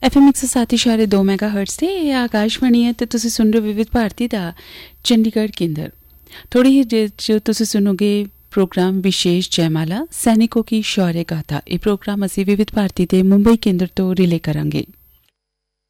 FM 107.2 ਮੈਗਾਹਰਟਜ਼ ਤੇ ਇਹ ਆਕਾਸ਼ਵਾਣੀ ਹੈ ਤੇ ਤੁਸੀਂ ਸੁਣ ਰਹੇ ਹੋ ਵਿਵਿਧ ਭਾਰਤੀ ਦਾ ਚੰਡੀਗੜ੍ਹ ਕੇਂਦਰ। ਥੋੜੀ ਹੀ ਦੇਰ 'ਚ ਤੁਸੀਂ ਸੁਣੋਗੇ ਪ੍ਰੋਗਰਾਮ ਵਿਸ਼ੇਸ਼ ਜੈਮਾਲਾ ਸੈਨਿਕੋ ਕੀ ਸ਼ੌर्य गाथा। ਇਹ ਪ੍ਰੋਗਰਾਮ ਅਸੀਂ ਵਿਵਿਧ ਭਾਰਤੀ ਦੇ ਮੁੰਬਈ ਕੇਂਦਰ ਤੋਂ ਰਿਲੇ ਕਰਾਂਗੇ।